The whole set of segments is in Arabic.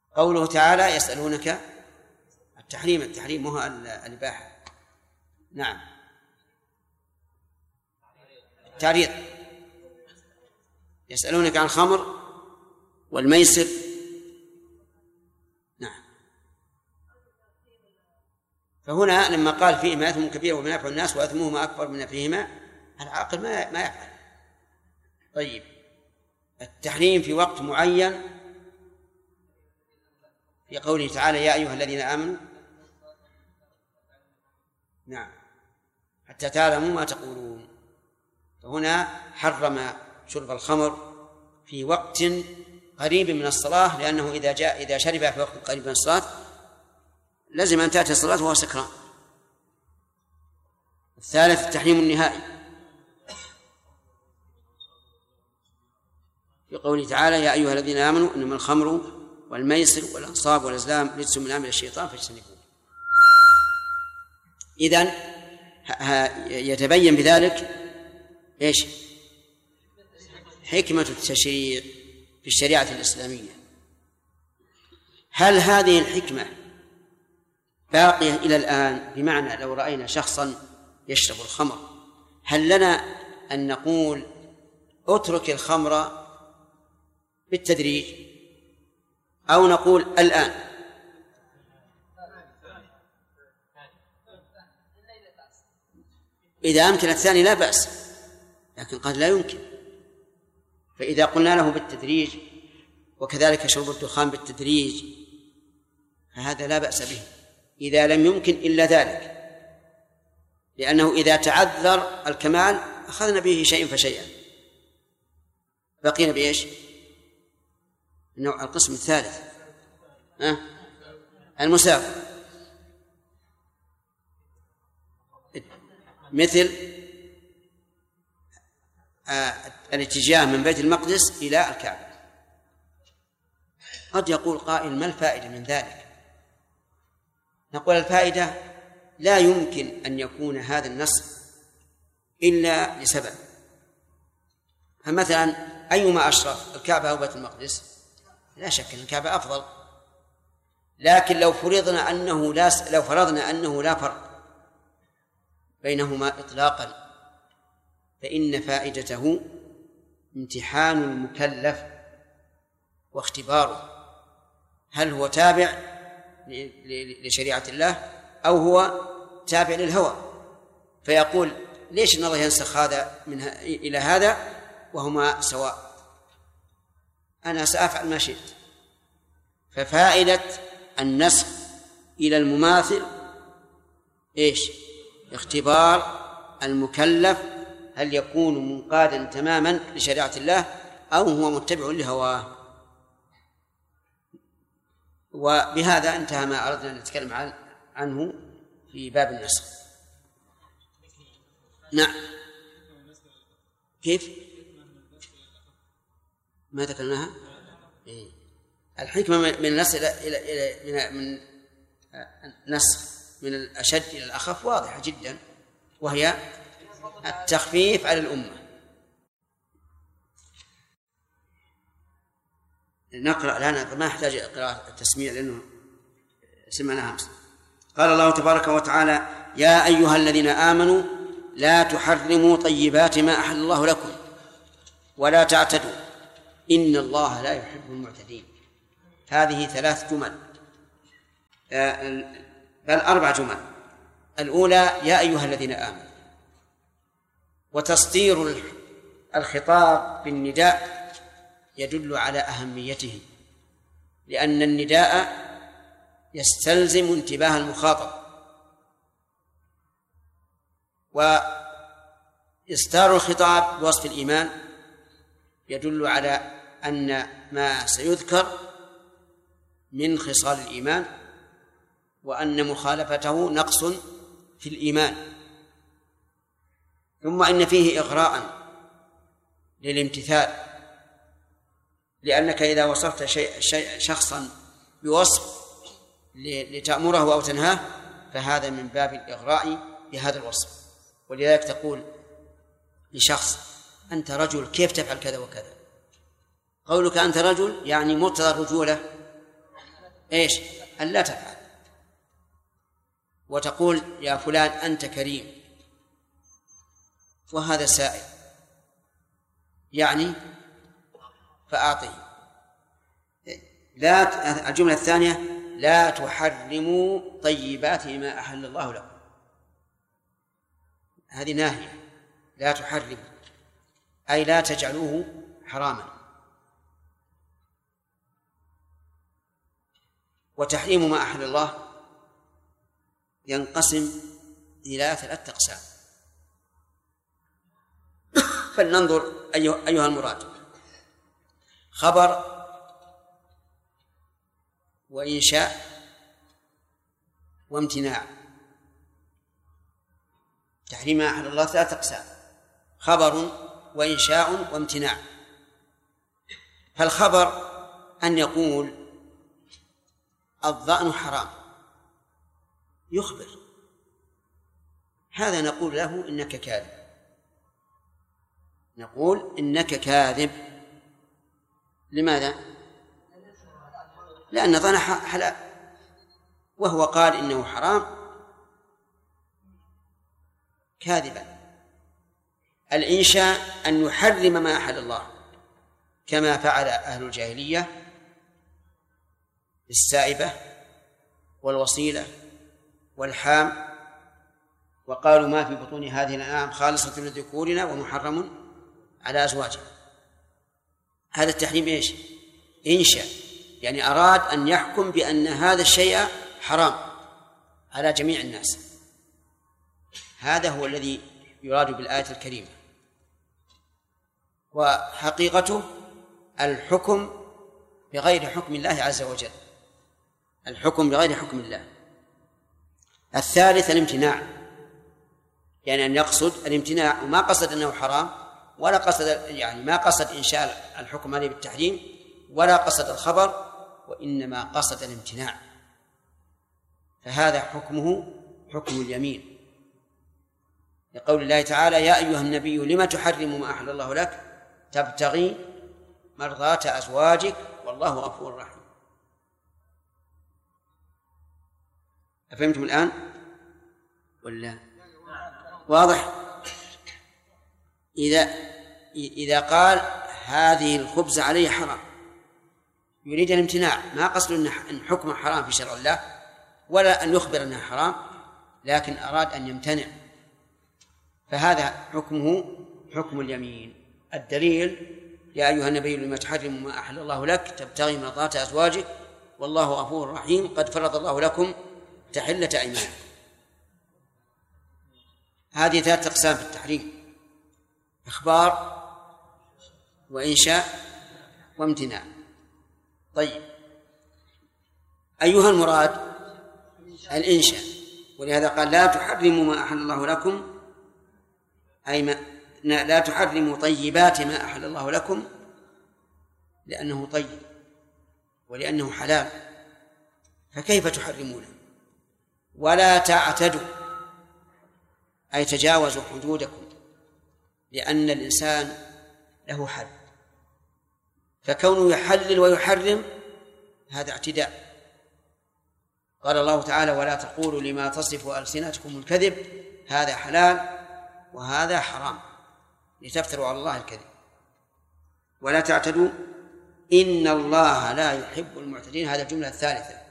قوله تعالى يسألونك التحريم هو الإباحة. نعم. تعريض. يسألونك عن الخمر والميسر. نعم. فهنا لما قال فيهما إثم كبير ومنافع الناس وإثمهما أكبر من نفعهما، العاقل ما يفعل. طيب، التحريم في وقت معين في قوله تعالى يا أيها الذين آمنوا. نعم، حتى تعلموا ما تقولون. فهنا حرم شرب الخمر في وقت قريب من الصلاة، لأنه إذا شرب في وقت قريب من الصلاة لازم أن تأتي الصلاة وهو سكران. الثالث التحريم النهائي في قوله تعالى يا أيها الذين آمنوا إنما الخمر والميسر والأنصاب والأزلام رجس من عمل الشيطان فاجتنبوه. إذن يتبين بذلك إيش؟ حكمة التشريع في الشريعة الإسلامية. هل هذه الحكمة باقية إلى الآن؟ بمعنى لو رأينا شخصا يشرب الخمر، هل لنا أن نقول اترك الخمر بالتدريج، أو نقول الآن؟ إذا أمكن الثاني لا بأس، لكن قد لا يمكن. فإذا قلنا له بالتدريج وكذلك شرب الدخان بالتدريج فهذا لا بأس به إذا لم يمكن إلا ذلك، لأنه إذا تعذر الكمال أخذنا به شيئا فشيئا. بقينا بإيش؟ القسم الثالث المسافر، مثل الاتجاه من بيت المقدس إلى الكعبة. قد يقول قائل ما الفائدة من ذلك؟ نقول الفائدة لا يمكن أن يكون هذا النص إلا لسبب. فمثلا أيما أشرف، الكعبة أو بيت المقدس؟ لا شك أن الكعبة أفضل، لكن لو فرضنا أنه لا فرق بينهما إطلاقا، فإن فائدته امتحان المكلف واختباره، هل هو تابع لشريعة الله أو هو تابع للهوى. فيقول ليش الله ينسخ هذا منها إلى هذا وهما سواء، أنا سأفعل ما شئت. ففائدة النسخ إلى المماثل إيش؟ اختبار المكلف هل يكون منقادا تماما لشريعة الله أو هو متبع لهواه. وبهذا انتهى ما أردنا أن نتكلم عنه في باب النسخ. نعم. كيف؟ ما ذكرناها؟ الحكمة من النسخ من النسخ من الأشد إلى الأخف واضحة جدا، وهي التخفيف على الأمة. نقرأ لنا، ما يحتاج قراءة التسميع لأنه سمعناها أمس. قال الله تبارك وتعالى يا أيها الذين آمنوا لا تحرموا طيبات ما أحل الله لكم ولا تعتدوا إن الله لا يحب المعتدين. هذه 3 جمل، بل 4 جمل. الأولى يا أيها الذين آمنوا، وتسطير الخطاب بالنداء يدل على أهميته، لأن النداء يستلزم انتباه المخاطب، وإصدار الخطاب بوصف الإيمان يدل على أن ما سيذكر من خصال الإيمان وأن مخالفته نقص في الإيمان. ثم إن فيه إغراء للامتثال، لأنك إذا وصفت شخصا بوصف لتأمره أو تنهاه فهذا من باب الإغراء بهذا الوصف. ولذلك تقول لشخص أنت رجل كيف تفعل كذا وكذا، قولك أنت رجل يعني مقتضى الرجولة إيش؟ أن لا تفعل، وتقول يا فلان أنت كريم وهذا سائل يعني فأعطيه. لا، الجملة الثانية لا تحرموا طيبات ما أحل الله لكم، هذه ناهية، لا تحرموا أي لا تجعلوه حراما. وتحريم ما أحل الله ينقسم إلى 3 أقسام. فلننظر أيها المراد: خبر وإنشاء وامتناع. تحريم ما أحل الله 3 أقسام: خبر وإنشاء وامتناع. فالخبر أن يقول الظأن حرام، يخبر، هذا نقول له إنك كاذب، نقول إنك كاذب. لماذا؟ لأن ظن حلال وهو قال إنه حرام كاذبا. الإنشاء أن يحرم ما أحل الله كما فعل أهل الجاهلية السائبة والوصيلة والحام، وقالوا ما في بطون هذه الأنعام خالصة لذكورنا ومحرم على أزواجنا. هذا التحريم إيش؟ إنشاء، يعني أراد أن يحكم بأن هذا الشيء حرام على جميع الناس. هذا هو الذي يراد بالآية الكريمة. وحقيقته الحكم بغير حكم الله عز وجل، الحكم بغير حكم الله. الثالث الامتناع، يعني أن يقصد الامتناع وما قصد أنه حرام، ولا قصد يعني ما قصد إنشاء الحكم عليه بالتحريم، ولا قصد الخبر، وإنما قصد الامتناع، فهذا حكمه حكم اليمين، لقول الله تعالى يا أيها النبي لم تحرم ما أحل الله لك تبتغي مرضات أزواجك والله غفور رحيم. أفهمتم الآن ولا واضح؟ إذا قال هذه الخبز عليه حرام يريد الامتناع، ما قصد أن حكم حرام في شرع الله ولا أن يخبر أنها حرام، لكن أراد أن يمتنع، فهذا حكمه حكم اليمين. الدليل يا أيها النبي لما تحرم ما أحل الله لك تبتغي مرضات أزواجك والله غفور رحيم قد فرض الله لكم تحلة أيمانكم. هذه 3 أقسام في التحريم: إخبار وإنشاء وامتناع. طيب، أيها المراد؟ الإنشاء، ولهذا قال لا تحرموا ما أحل الله لكم، أي لا تحرموا طيبات ما أحل الله لكم، لأنه طيب ولأنه حلال، فكيف تحرمونه؟ ولا تعتدوا، أي تجاوزوا حدودكم، لأن الإنسان له حد، فكونه يحلل ويحرم هذا اعتداء. قال الله تعالى ولا تقولوا لما تصف ألسنتكم الكذب هذا حلال وهذا حرام لتفتروا على الله الكذب. ولا تعتدوا إن الله لا يحب المعتدين، هذا الجملة الثالثة.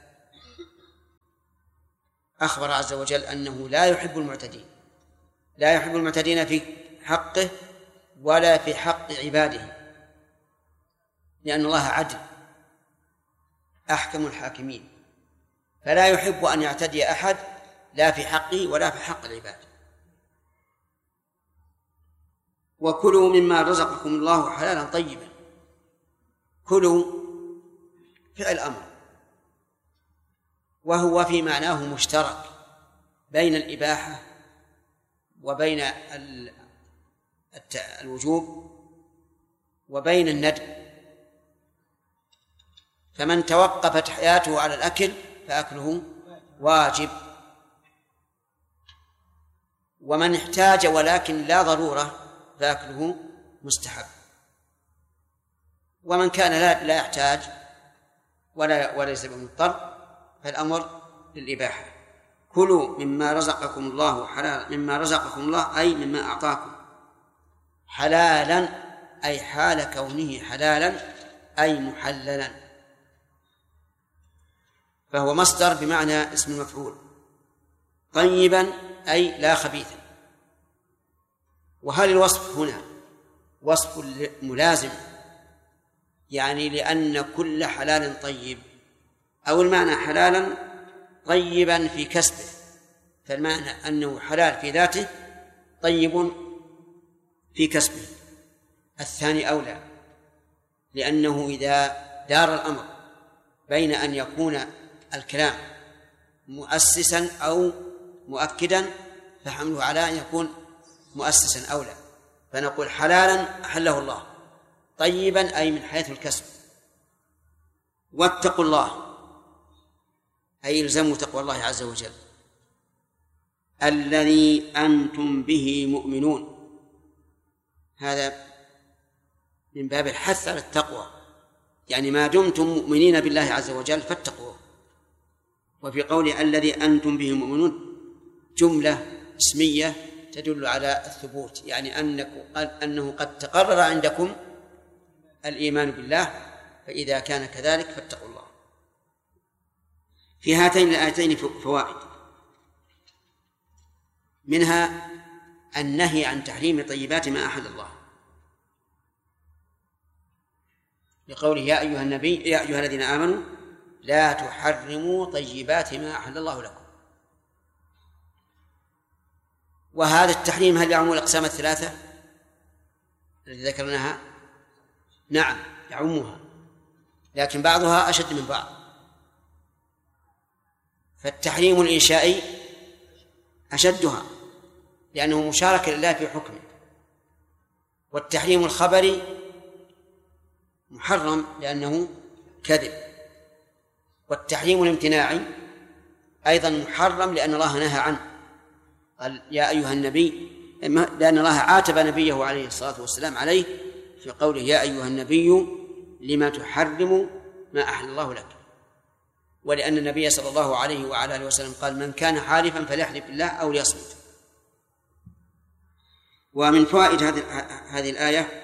أخبر عز وجل أنه لا يحب المعتدين، لا يحب المعتدين في حقه ولا في حق عباده، لأن الله عدل أحكم الحاكمين، فلا يحب أن يعتدي أحد لا في حقه ولا في حق العباد. وكلوا مما رزقكم الله حلالا طيبا، كلوا فعل أمر، وهو في معناه مشترك بين الإباحة وبين الوجوب وبين الندب، فمن توقفت حياته على الأكل فأكله واجب، ومن احتاج ولكن لا ضرورة فأكله مستحب، ومن كان لا يحتاج ولا ليس بمضطر فالأمر للإباحة. كلوا مما رزقكم الله حلالا، مما رزقكم الله أي مما أعطاكم، حلالا أي حال كونه حلالا أي محللا، فهو مصدر بمعنى اسم المفعول. طيبا أي لا خبيثا. وهل الوصف هنا وصف ملازم يعني لأن كل حلال طيب، أو المعنى حلالا طيبا في كسبه، فالمعنى أنه حلال في ذاته طيب في كسبه؟ الثاني أولى، لأنه إذا دار الأمر بين أن يكون الكلام مؤسسا أو مؤكدا فحمله على أن يكون مؤسسا أولى، فنقول حلالا أحله الله، طيبا أي من حيث الكسب. واتقوا الله أي الزموا تقوى الله عز وجل، الذي أنتم به مؤمنون، هذا من باب الحث على التقوى، يعني ما دمتم مؤمنين بالله عز وجل فاتقوه. وفي قول الذي أنتم به مؤمنون جملة اسمية تدل على الثبوت، يعني أنه قد تقرر عندكم الإيمان بالله، فإذا كان كذلك فاتقوا الله. في هاتين الآيتين فوائد، منها النهي عن تحريم طيبات ما أحل الله، لقوله يا أيها النبي يا أيها الذين آمنوا لا تحرموا طيبات ما أحل الله لكم. وهذا التحريم هل يعم الأقسام الثلاثة التي ذكرناها؟ نعم يعمها، لكن بعضها أشد من بعض. فالتحريم الإنشائي أشدها لأنه مشاركة لله في حكمه، والتحريم الخبري محرم لأنه كذب، والتحريم الامتناعي أيضا محرم لأن الله نهى عنه، قال يا أيها النبي، لأن الله عاتب نبيه عليه الصلاة والسلام عليه في قوله يا أيها النبي لما تحرم ما أحل الله لك، ولأن النبي صلى الله عليه وعلى آله وسلم قال من كان حالفا فليحلف بالله أو ليصمت. ومن فوائد هذه الآية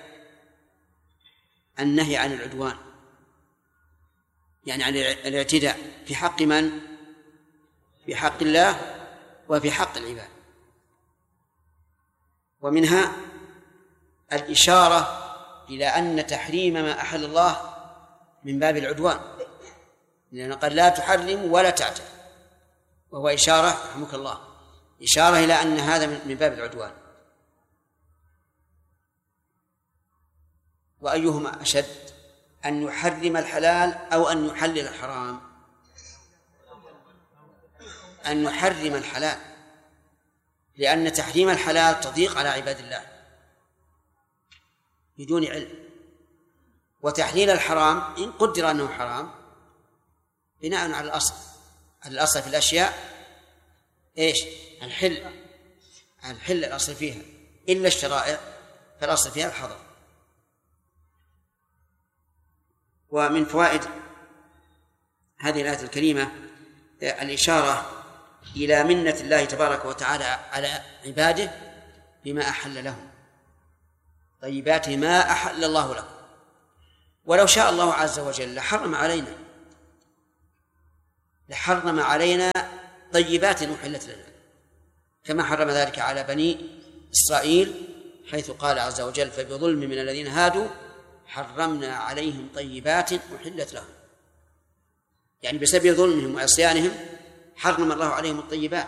النهي عن العدوان، يعني عن الاعتداء في حق من؟ في حق الله وفي حق العباد. ومنها الإشارة إلى أن تحريم ما أحل الله من باب العدوان، لأن قال لا تحرم ولا تعتد، وهو إشارة رحمك الله إشارة إلى أن هذا من باب العدوان. وأيهما أشد، أن يحرم الحلال أو أن يحلل الحرام؟ أن يحرم الحلال، لأن تحريم الحلال تضييق على عباد الله بدون علم، وتحليل الحرام إن قدر أنه حرام بناء على الأصل. الأصل في الأشياء إيش؟ الحل الأصل فيها، إلا الشرائع فالأصل فيها الحظر. ومن فوائد هذه الآية الكريمة الإشارة إلى منة الله تبارك وتعالى على عباده بما أحل لهم، طيبات ما أحل الله لهم. ولو شاء الله عز وجل لحرم علينا طيبات أحلت لنا، كما حرم ذلك على بني إسرائيل، حيث قال عز وجل فبظلم من الذين هادوا حرمنا عليهم طيبات أحلت لهم، يعني بسبب ظلمهم وعصيانهم حرم الله عليهم الطيبات.